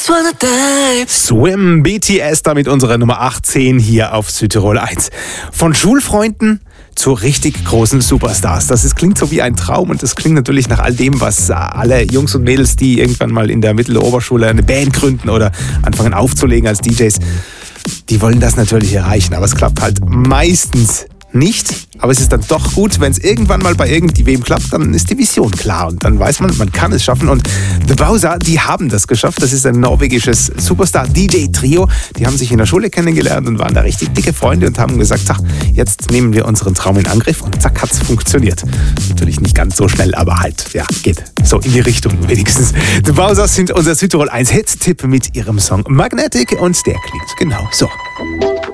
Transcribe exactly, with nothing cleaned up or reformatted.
just wanna dive. Swim, B T S, damit unsere Nummer achtzehn hier auf Südtirol eins. Von Schulfreunden zu richtig großen Superstars. Das ist, klingt so wie ein Traum und das klingt natürlich nach all dem, was alle Jungs und Mädels, die irgendwann mal in der Mittel- oder Oberschule eine Band gründen oder anfangen aufzulegen als D Js, die wollen das natürlich erreichen, aber es klappt halt meistens nicht. Aber es ist dann doch gut, wenn es irgendwann mal bei irgendwem klappt, dann ist die Vision klar und dann weiß man, man kann es schaffen. Und The Bowser, die haben das geschafft. Das ist ein norwegisches Superstar-D J-Trio. Die haben sich in der Schule kennengelernt und waren da richtig dicke Freunde und haben gesagt, zack, jetzt nehmen wir unseren Traum in Angriff und zack, hat's funktioniert. Natürlich nicht ganz so schnell, aber halt, ja, geht so in die Richtung wenigstens. The Bowser sind unser Südtirol eins Hit-Tipp mit ihrem Song Magnetic und der klingt genau so.